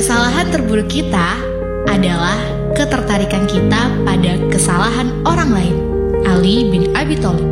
Kesalahan terburuk kita adalah ketertarikan kita pada kesalahan orang lain. Ali bin Abi Thalib.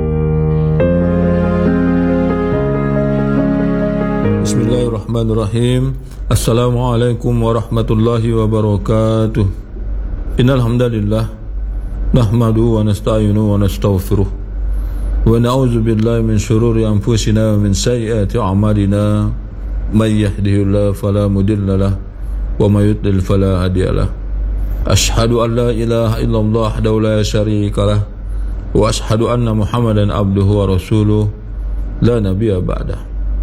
Bismillahirrahmanirrahim. Assalamualaikum warahmatullahi wabarakatuh. Innal hamdalillah nahmaduhu wa nasta'inu wa nastaghfiruh wa na'udzu billahi min shururi anfusina wa min sayyiati a'malina. May yahdihillahu fala mudilla lahu wa may yudlil fala hadiya lahu. Asyhadu an la ilaha illallah wahdahu la syarika lahu wa asyhadu anna Muhammadan abduhu wa rasuluh la nabiyya ba'dah.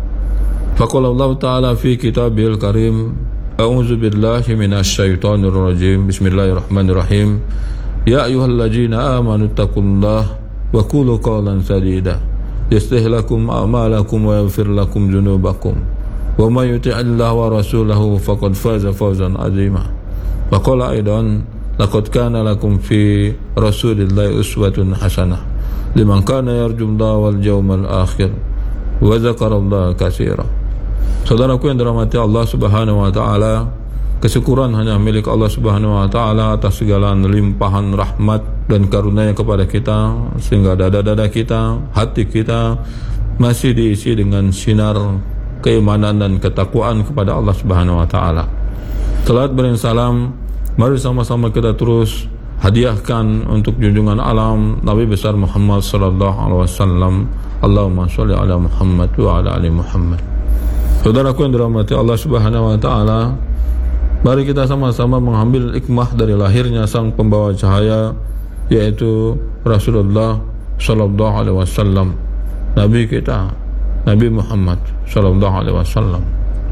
Faqala Allah Ta'ala fi kitabihil karim, a'udzu billahi minasy syaithanir rajim. Bismillahirrahmanirrahim. Ya ayyuhalladzina amanu taqullaha wa qulu qawlan sadida yuslih lakum a'malakum wa yaghfir lakum dzunubakum wa may yuti'illaha wa rasulahu faqad faza fawzan 'azima. Wa qala aidan laqad kana lakum fi rasulillahi uswatun hasanah liman kana yarjullaha wal yawmal akhir wa dzakarallaha katsiran. Saudaraku yang dirahmati Allah Subhanahu wa taala, kesyukuran hanya milik Allah Subhanahu wa taala atas segala limpahan rahmat dan karunia-Nya kepada kita, sehingga dada-dada kita, hati kita masih diisi dengan sinar keimanan dan ketakwaan kepada Allah Subhanahu wa taala. Salat salam, mari sama-sama kita terus hadiahkan untuk junjungan alam Nabi besar Muhammad sallallahu alaihi wasallam. Allahumma sholli ala Muhammad wa ala ali Muhammad. Saudaraku yang dirahmati Allah Subhanahu wa taala, mari kita sama-sama mengambil hikmah dari lahirnya sang pembawa cahaya, yaitu Rasulullah sallallahu alaihi wasallam, Nabi kita, Nabi Muhammad sallallahu alaihi wasallam.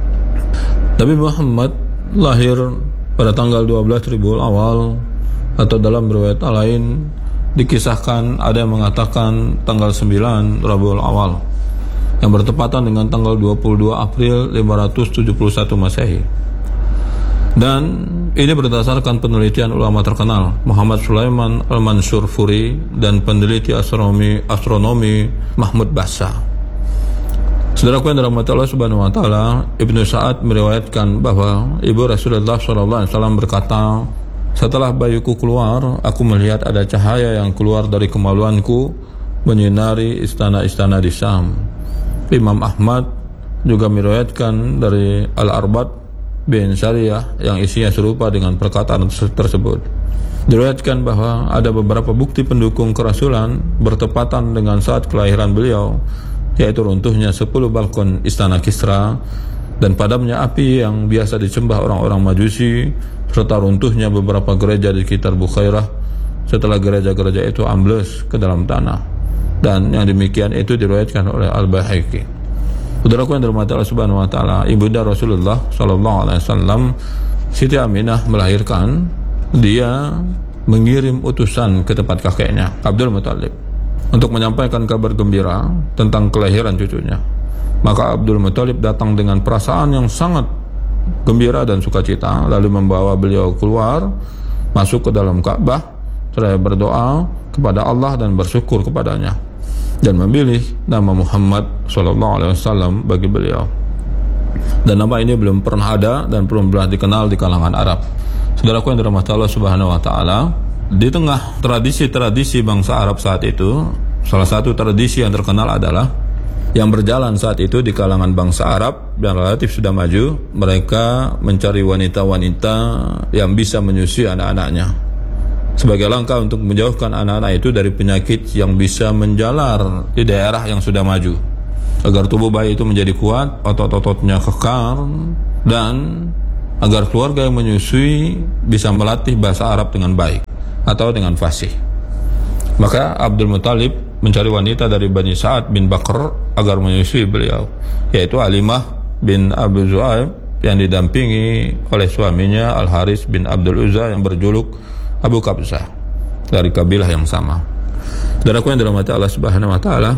Nabi Muhammad lahir pada tanggal 12 Rabiul Awal, atau dalam riwayat lain dikisahkan ada yang mengatakan tanggal 9 Rabiul Awal, yang bertepatan dengan tanggal 22 April 571 Masehi. Dan ini berdasarkan penelitian ulama terkenal Muhammad Sulaiman Al-Mansur Furi dan peneliti astronomi Mahmud Bassa. Saudaraku yang dirahmati Allah Subhanahu wa taala, Ibnu Sa'ad meriwayatkan bahwa ibu Rasulullah sallallahu alaihi wasallam berkata, "Setelah bayiku keluar, aku melihat ada cahaya yang keluar dari kemaluanku menyinari istana-istana di Syam." Imam Ahmad juga meriwayatkan dari Al-Arbad bin Syariah yang isinya serupa dengan perkataan tersebut. Diriwayatkan bahwa ada beberapa bukti pendukung kerasulan bertepatan dengan saat kelahiran beliau, yaitu runtuhnya 10 balkon istana Kisra dan padamnya api yang biasa disembah orang-orang Majusi, serta runtuhnya beberapa gereja di sekitar Bukhairah setelah gereja-gereja itu ambles ke dalam tanah. Dan yang demikian itu diriwayatkan oleh Al-Baihaqi. Saudaraku yang dirahmati Allah Subhanahu wa taala, ibunda Rasulullah sallallahu alaihi wasallam, Siti Aminah melahirkan, dia mengirim utusan ke tempat kakeknya Abdul Muthalib untuk menyampaikan kabar gembira tentang kelahiran cucunya. Maka Abdul Muthalib datang dengan perasaan yang sangat gembira dan sukacita, lalu membawa beliau keluar, masuk ke dalam Ka'bah, seraya berdoa kepada Allah dan bersyukur kepadanya, dan memilih nama Muhammad sallallahu alaihi wasallam bagi beliau. Dan nama ini belum pernah ada dan belum pernah dikenal di kalangan Arab. Saudaraku yang dirahmati Allah Subhanahu wa taala, di tengah tradisi-tradisi bangsa Arab saat itu, salah satu tradisi yang terkenal adalah yang berjalan saat itu di kalangan bangsa Arab yang relatif sudah maju, mereka mencari wanita-wanita yang bisa menyusui anak-anaknya sebagai langkah untuk menjauhkan anak-anak itu dari penyakit yang bisa menjalar di daerah yang sudah maju, agar tubuh bayi itu menjadi kuat, otot-ototnya kekar, dan agar keluarga yang menyusui bisa melatih bahasa Arab dengan baik atau dengan fasih. Maka Abdul Muthalib mencari wanita dari Bani Sa'ad bin Bakr agar menyusui beliau, yaitu Alimah bin Abu Zu'aib, yang didampingi oleh suaminya Al-Haris bin Abdul Uzza yang berjuluk Abu Kabsah, dari kabilah yang sama. Saudaraku yang dirahmati Allah Subhanahu wa taala,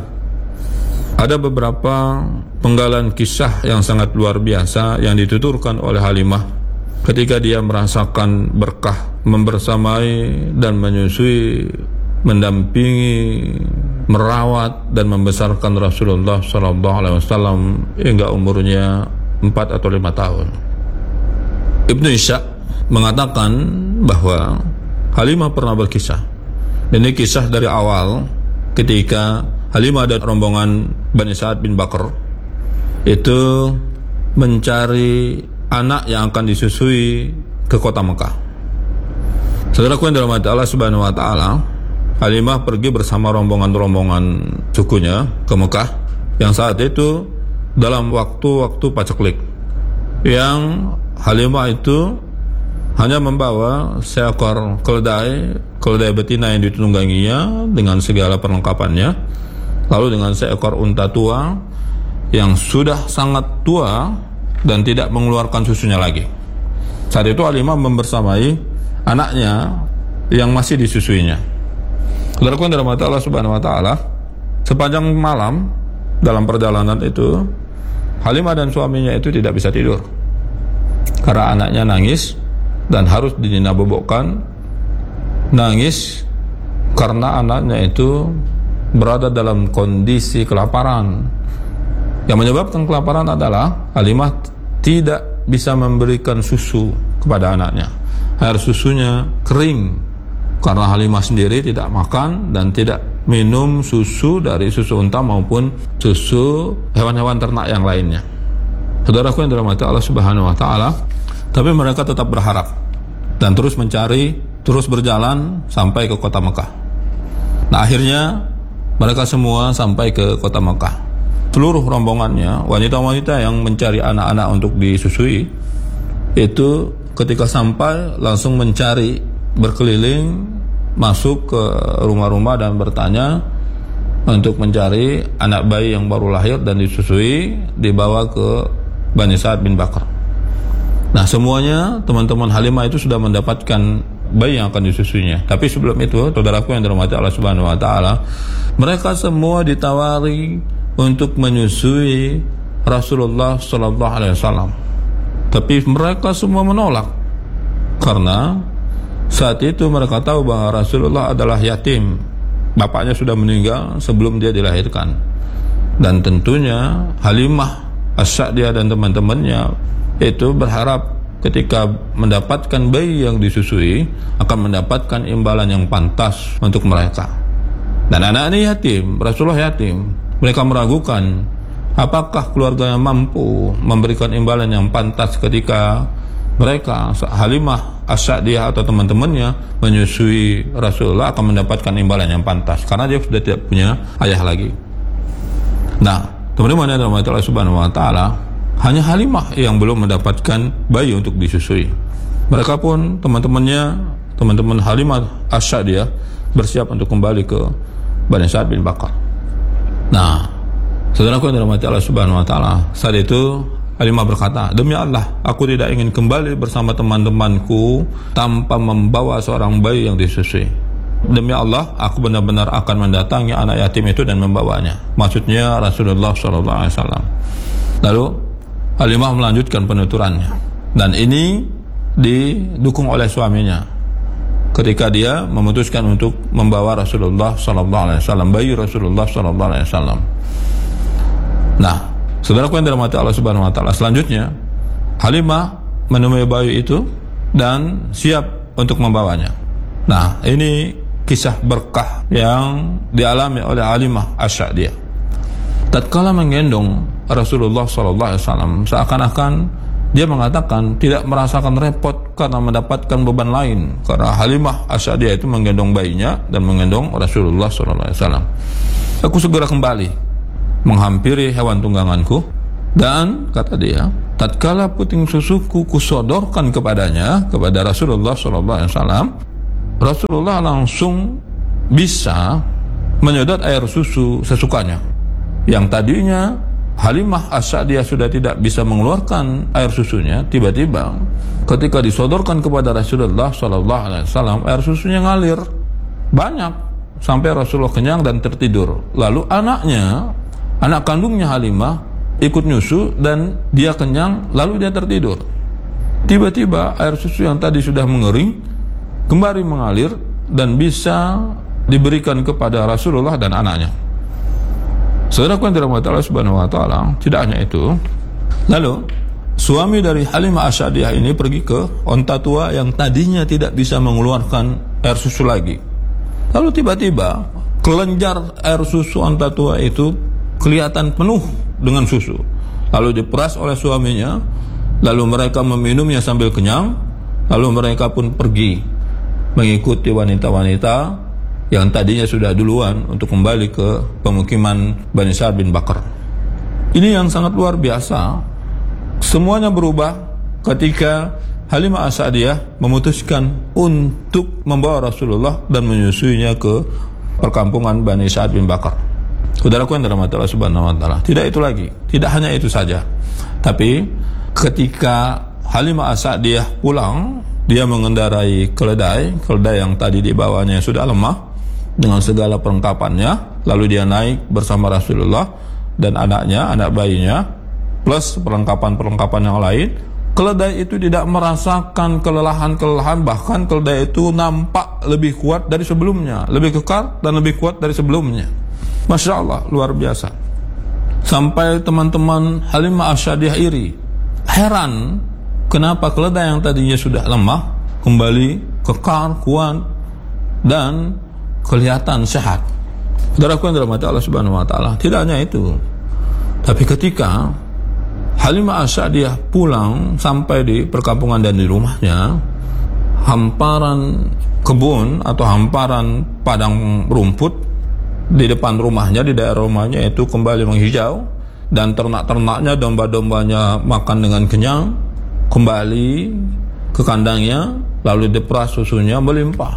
ada beberapa penggalan kisah yang sangat luar biasa yang dituturkan oleh Halimah ketika dia merasakan berkah membersamai dan menyusui, mendampingi, merawat dan membesarkan Rasulullah sallallahu alaihi wasallam hingga umurnya 4 atau 5 tahun. Ibnu Ishaq mengatakan bahwa Halimah pernah berkisah. Ini kisah dari awal ketika Halimah dan rombongan Bani Sa'ad bin Bakr itu mencari anak yang akan disusui ke kota Mekah. Saudaraku yang dirahmati Allah Subhanahu wa taala, Halimah pergi bersama rombongan-rombongan sukunya ke Mekah yang saat itu dalam waktu-waktu paceklik. Yang Halimah itu hanya membawa seekor keledai betina yang ditungganginya dengan segala perlengkapannya, lalu dengan seekor unta tua yang sudah sangat tua dan tidak mengeluarkan susunya lagi. Saat itu Halimah membersamai anaknya yang masih disusuinya. Saudaraku yang dirahmati Allah Subhanahu wa taala, sepanjang malam dalam perjalanan itu Halimah dan suaminya itu tidak bisa tidur karena anaknya nangis dan harus dinabobokkan. Nangis karena anaknya itu berada dalam kondisi kelaparan. Yang menyebabkan kelaparan adalah Halimah tidak bisa memberikan susu kepada anaknya. Air susunya kering karena Halimah sendiri tidak makan dan tidak minum susu dari susu unta maupun susu hewan-hewan ternak yang lainnya. Saudaraku yang dirahmati Allah Subhanahu wa taala, tapi mereka tetap berharap dan terus mencari, terus berjalan sampai ke kota Mekah. Nah, akhirnya mereka semua sampai ke kota Mekah. Seluruh rombongannya, wanita-wanita yang mencari anak-anak untuk disusui, itu ketika sampai langsung mencari, berkeliling, masuk ke rumah-rumah dan bertanya untuk mencari anak bayi yang baru lahir dan disusui, dibawa ke Bani Sa'ad bin Bakr. Nah, semuanya teman-teman Halimah itu sudah mendapatkan bayi yang akan disusuinya. Tapi sebelum itu, saudaraku yang dirahmati Allah Subhanahu wa taala, mereka semua ditawari untuk menyusui Rasulullah sallallahu alaihi wasallam. Tapi mereka semua menolak karena saat itu mereka tahu bahwa Rasulullah adalah yatim. Bapaknya sudah meninggal sebelum dia dilahirkan. Dan tentunya Halimah As-Sa'diyah dan teman-temannya itu berharap ketika mendapatkan bayi yang disusui akan mendapatkan imbalan yang pantas untuk mereka. Dan anak ini yatim, Rasulullah yatim. Mereka meragukan apakah keluarganya mampu memberikan imbalan yang pantas ketika mereka, Halimah As-Sa'diyah atau teman-temannya, menyusui Rasulullah akan mendapatkan imbalan yang pantas karena dia sudah tidak punya ayah lagi. Nah, teman-teman yang dirahmati Allah Subhanahu wa taala, hanya Halimah yang belum mendapatkan bayi untuk disusui. Mereka pun teman-teman Halimah As-Sa'diyah bersiap untuk kembali ke Bani Sa'ad bin Bakr. Nah, saudaraku yang dirahmati Allah Subhanahu wa taala, saat itu Halimah berkata, "Demi Allah, aku tidak ingin kembali bersama teman-temanku tanpa membawa seorang bayi yang disusui. Demi Allah, aku benar-benar akan mendatangi anak yatim itu dan membawanya." Maksudnya Rasulullah SAW. Lalu Halimah melanjutkan penuturannya, dan ini didukung oleh suaminya ketika dia memutuskan untuk membawa Rasulullah SAW, bayi Rasulullah SAW. Nah, saudaraku yang dirahmati Allah Subhanahu wa taala, selanjutnya Halimah menemui bayi itu dan siap untuk membawanya. Nah, ini kisah berkah yang dialami oleh Halimah As-Sa'diyah. Tatkala menggendong Rasulullah SAW, seakan-akan dia mengatakan tidak merasakan repot karena mendapatkan beban lain, karena Halimah As-Sa'diyah itu menggendong bayinya dan menggendong Rasulullah SAW. Aku segera kembali menghampiri hewan tungganganku, dan kata dia, tatkala puting susuku kusodorkan kepadanya, kepada Rasulullah SAW, Rasulullah langsung bisa menyedot air susu sesukanya. Yang tadinya Halimah As-Sa'diyah sudah tidak bisa mengeluarkan air susunya, tiba-tiba ketika disodorkan kepada Rasulullah SAW, air susunya ngalir banyak sampai Rasulullah kenyang dan tertidur. Lalu anak kandungnya Halimah ikut nyusu dan dia kenyang, lalu dia tertidur. Tiba-tiba air susu yang tadi sudah mengering kembali mengalir dan bisa diberikan kepada Rasulullah dan anaknya. Saudaraku yang dirahmati Allah Subhanahu wa taala, tidak hanya itu. Lalu Suami dari Halimah As-Sa'diyah ini pergi ke onta tua yang tadinya tidak bisa mengeluarkan air susu lagi. Lalu tiba-tiba kelenjar air susu onta tua itu kelihatan penuh dengan susu. Lalu diperas oleh suaminya, lalu mereka meminumnya sambil kenyang, lalu mereka pun pergi mengikuti wanita-wanita yang tadinya sudah duluan untuk kembali ke pemukiman Bani Sa'ad bin Bakar. Ini yang sangat luar biasa. Semuanya berubah ketika Halimah As-Sa'diyah memutuskan untuk membawa Rasulullah dan menyusuinya ke perkampungan Bani Sa'ad bin Bakar. Saudaraku yang dirahmati Allah Subhanahu wa taala, tidak itu lagi, tidak hanya itu saja. Tapi ketika Halimah As-Sa'diyah pulang, dia mengendarai keledai yang tadi dibawanya sudah lemah dengan segala perlengkapannya, lalu dia naik bersama Rasulullah dan anaknya, anak bayinya, plus perlengkapan-perlengkapan yang lain. Keledai itu tidak merasakan kelelahan, bahkan keledai itu nampak lebih kuat dari sebelumnya, lebih kekar dan lebih kuat dari sebelumnya. Masya Allah, luar biasa. Sampai teman-teman Halimah As-Sa'diyah iri, heran kenapa keledai yang tadinya sudah lemah kembali kekar, kuat dan kelihatan sehat. Saudaraku yang dirahmati Allah Subhanahu wa taala, tidak hanya itu, tapi ketika Halimah As-Sa'diyah pulang sampai di perkampungan dan di rumahnya, hamparan kebun atau hamparan padang rumput di depan rumahnya, di daerah rumahnya itu kembali menghijau, dan ternak-ternaknya, domba-dombanya makan dengan kenyang, kembali ke kandangnya, lalu diperas susunya melimpah.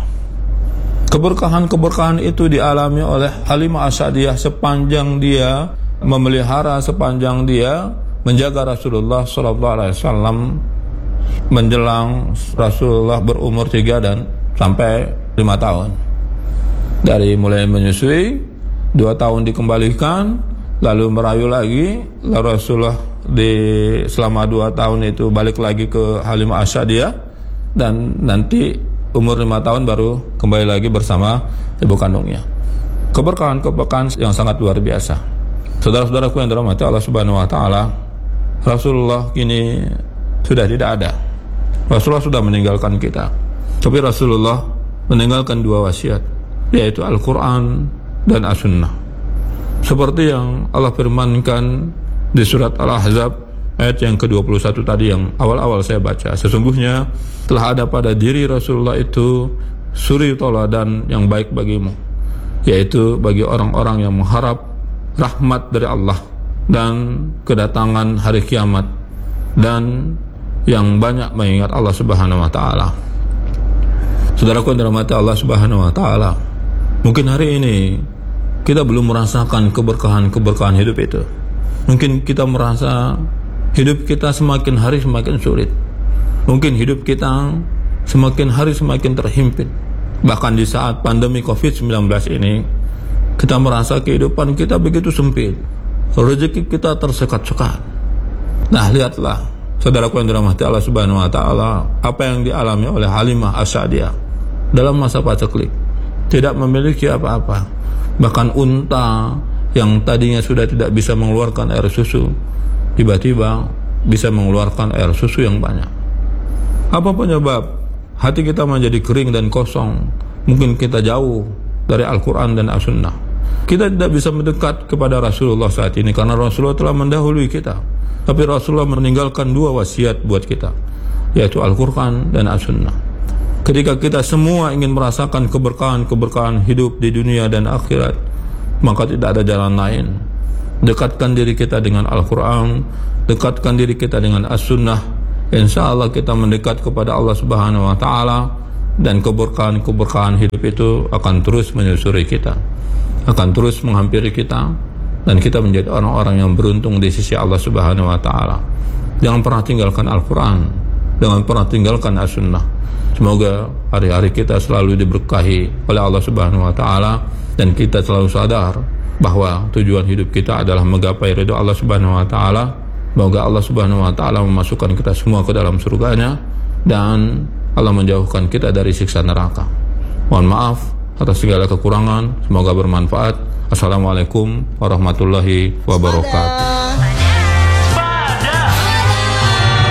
Keberkahan-keberkahan itu dialami oleh Halimah As-Sa'diyah sepanjang dia memelihara, sepanjang dia menjaga Rasulullah SAW menjelang Rasulullah berumur 3 dan sampai 5 tahun. Dari mulai menyusui, 2 tahun dikembalikan, lalu merayu lagi, lalu Rasulullah selama 2 tahun itu balik lagi ke Halimah As-Sa'diyah, dan nanti umur 5 tahun baru kembali lagi bersama ibu kandungnya. Keberkahan-keberkahan yang sangat luar biasa. Saudara-saudaraku yang dirahmati Allah Subhanahu wa taala, Rasulullah kini sudah tidak ada. Rasulullah sudah meninggalkan kita. Tapi Rasulullah meninggalkan 2 wasiat, yaitu Al-Quran dan As-Sunnah. Seperti yang Allah firmankan di surat Al-Ahzab ayat yang ke-21 tadi yang awal-awal saya baca. Sesungguhnya telah ada pada diri Rasulullah itu suri tauladan yang baik bagimu, yaitu bagi orang-orang yang mengharap rahmat dari Allah dan kedatangan hari kiamat, dan yang banyak mengingat Allah Subhanahu wa taala. Saudaraku yang dirahmati Allah Subhanahu wa taala, mungkin hari ini kita belum merasakan keberkahan-keberkahan hidup itu. Mungkin kita merasa hidup kita semakin hari semakin sulit. Mungkin hidup kita semakin hari semakin terhimpit. Bahkan di saat pandemi COVID-19 ini, kita merasa kehidupan kita begitu sempit, rezeki kita tersekat-sekat. Nah, lihatlah saudaraku yang dirahmati Allah Subhanahu wa taala, apa yang dialami oleh Halimah As-Sa'diyah dalam masa paceklik. Tidak memiliki apa-apa. Bahkan unta yang tadinya sudah tidak bisa mengeluarkan air susu, tiba-tiba bisa mengeluarkan air susu yang banyak. Apa penyebab hati kita menjadi kering dan kosong? Mungkin kita jauh dari Al-Quran dan As-Sunnah. Kita tidak bisa mendekat kepada Rasulullah saat ini karena Rasulullah telah mendahului kita. Tapi Rasulullah meninggalkan 2 wasiat buat kita, yaitu Al-Quran dan As-Sunnah. Ketika kita semua ingin merasakan keberkahan-keberkahan hidup di dunia dan akhirat, maka tidak ada jalan lain. Dekatkan diri kita dengan Al-Quran, dekatkan diri kita dengan As-Sunnah. Insya Allah kita mendekat kepada Allah Subhanahu wa taala, dan keberkahan-keberkahan hidup itu akan terus menyusuri kita, akan terus menghampiri kita, dan kita menjadi orang-orang yang beruntung di sisi Allah Subhanahu wa taala. Jangan pernah tinggalkan Al-Quran, jangan pernah tinggalkan As-Sunnah. Semoga hari-hari kita selalu diberkahi oleh Allah Subhanahu wa taala, dan kita selalu sadar bahwa tujuan hidup kita adalah menggapai ridha Allah Subhanahu wa taala. Semoga Allah Subhanahu wa taala memasukkan kita semua ke dalam surganya, dan Allah menjauhkan kita dari siksa neraka. Mohon maaf atas segala kekurangan, semoga bermanfaat. Assalamualaikum warahmatullahi wabarakatuh.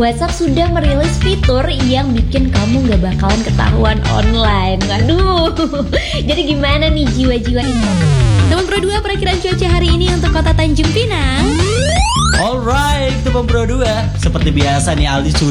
WhatsApp sudah merilis fitur yang bikin kamu gak bakalan ketahuan online. Waduh, jadi gimana nih jiwa-jiwa itu? Teman Pro 2, perakiraan cuaca hari ini untuk kota Tanjung Pinang. Alright, teman Pro 2, seperti biasa nih Aldi sudah